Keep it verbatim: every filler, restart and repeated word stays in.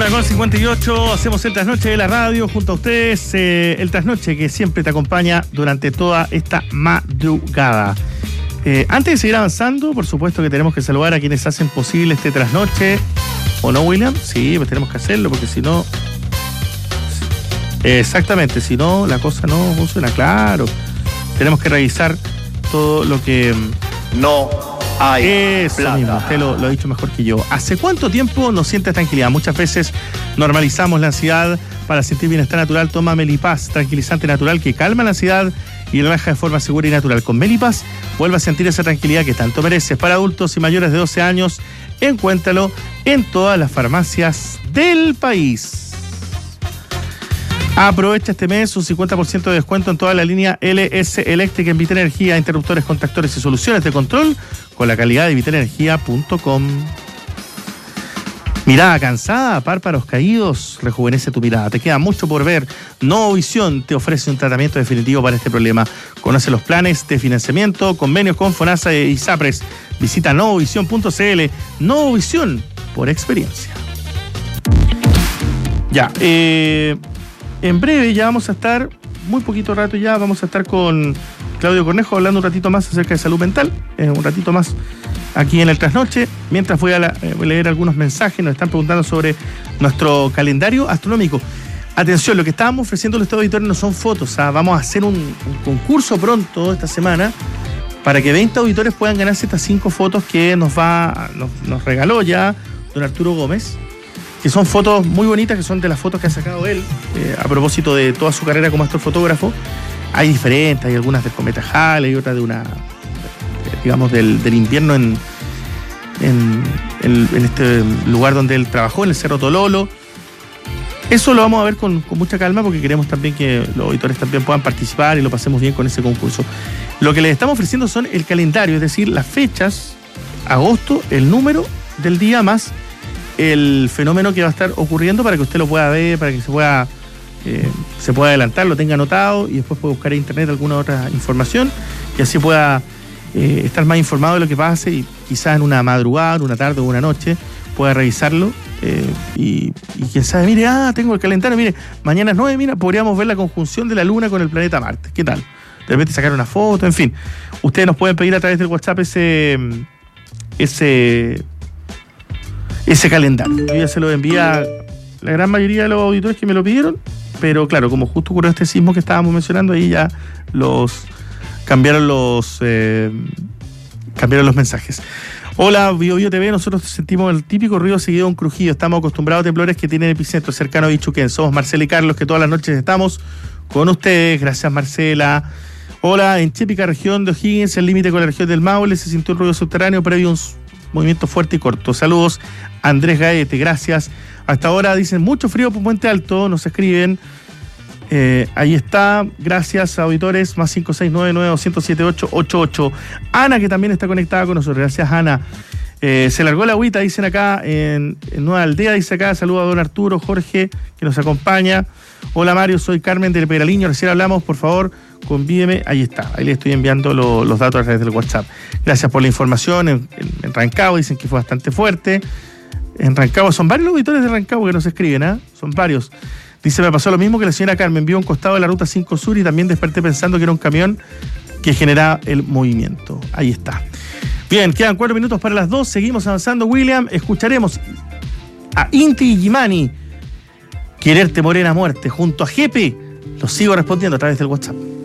Una con cincuenta y ocho, hacemos el trasnoche de la radio junto a ustedes, eh, el trasnoche que siempre te acompaña durante toda esta madrugada. Eh, antes de seguir avanzando, por supuesto que tenemos que saludar a quienes hacen posible este trasnoche. ¿O no, William? Sí, pues tenemos que hacerlo, porque si no... Exactamente, si no, la cosa no funciona, claro. Tenemos que revisar todo lo que... No hay Eso plata. mismo, usted lo, lo ha dicho mejor que yo. ¿Hace cuánto tiempo nos sientes tranquilidad? Muchas veces normalizamos la ansiedad. Para sentir bienestar natural, toma Melipaz, tranquilizante natural que calma la ansiedad y relaja de forma segura y natural. Con Melipaz, vuelve a sentir esa tranquilidad que tanto mereces. Para adultos y mayores de doce años, encuéntralo en todas las farmacias del país. Aprovecha este mes un cincuenta por ciento de descuento en toda la línea L S Eléctrica en Vita Energía, interruptores, contactores y soluciones de control con la calidad de vita energía punto com. Mirada cansada, párpados caídos, rejuvenece tu mirada. Te queda mucho por ver. Novovisión te ofrece un tratamiento definitivo para este problema. Conoce los planes de financiamiento, convenios con FONASA y ISAPRES. Visita novovisión punto c l. Novovisión, por experiencia. Ya, eh... en breve ya vamos a estar, muy poquito rato ya, vamos a estar con Claudio Cornejo hablando un ratito más acerca de salud mental, eh, un ratito más aquí en el trasnoche. Mientras voy a, la, eh, voy a leer algunos mensajes, nos están preguntando sobre nuestro calendario astronómico. Atención, lo que estábamos ofreciendo a los auditores no son fotos, o sea, vamos a hacer un, un concurso pronto esta semana para que veinte auditores puedan ganarse estas cinco fotos que nos, va, nos, nos regaló ya don Arturo Gómez, que son fotos muy bonitas, que son de las fotos que ha sacado él, eh, a propósito de toda su carrera como astrofotógrafo. Hay diferentes, hay algunas del cometa Halley, hay otras de una, digamos, del, del invierno en, en, en, en este lugar donde él trabajó, en el Cerro Tololo. Eso lo vamos a ver con, con mucha calma, porque queremos también que los auditores también puedan participar y lo pasemos bien con ese concurso. Lo que les estamos ofreciendo son el calendario, es decir, las fechas, agosto, el número del día más el fenómeno que va a estar ocurriendo, para que usted lo pueda ver, para que se pueda eh, se pueda adelantar, lo tenga anotado y después pueda buscar en internet alguna otra información y así pueda eh, estar más informado de lo que pase, y quizás en una madrugada, en una tarde o una noche pueda revisarlo eh, y, y quién sabe, mire, ah, tengo el calendario, mire, mañana es nueve, mira, podríamos ver la conjunción de la Luna con el planeta Marte, ¿qué tal? De repente sacar una foto, en fin. Ustedes nos pueden pedir a través del WhatsApp ese ese ese calendario. Yo ya se lo envié a la gran mayoría de los auditores que me lo pidieron, pero claro, como justo ocurrió este sismo que estábamos mencionando, ahí ya los cambiaron los eh, cambiaron los mensajes. Hola, Bio Bio T V, nosotros sentimos el típico ruido seguido de un crujido. Estamos acostumbrados a temblores que tienen epicentro cercano a Bichuquén. Somos Marcela y Carlos, que todas las noches estamos con ustedes. Gracias, Marcela. Hola, en Chépica, región de O'Higgins, el límite con la región del Maule, se sintió un ruido subterráneo previo a un movimiento fuerte y corto. Saludos, Andrés Gaete, gracias. Hasta ahora dicen mucho frío por Puente Alto, nos escriben. Eh, ahí está, gracias, auditores, más cinco seis nueve nueve dos cero siete ocho ocho ocho. Ana, que también está conectada con nosotros, gracias, Ana. Eh, se largó la agüita, dicen acá, en, en Nueva Aldea, dice acá, saludos a don Arturo, Jorge, que nos acompaña. Hola Mario, soy Carmen del Peraliño, recién hablamos, por favor, convídeme. Ahí está, ahí le estoy enviando lo, los datos a través del WhatsApp. Gracias por la información. En, en, en Rancagua dicen que fue bastante fuerte. En Rancagua, son varios auditores de Rancagua que nos escriben, ¿eh? Son varios. Dice, me pasó lo mismo que la señora Carmen, vio un costado de la ruta cinco Sur y también desperté pensando que era un camión que generaba el movimiento. Ahí está. Bien, quedan cuatro minutos para las dos, seguimos avanzando, William. Escucharemos a Inti Illimani, Quererte Morena Muerte, junto a Jepe. Los sigo respondiendo a través del WhatsApp.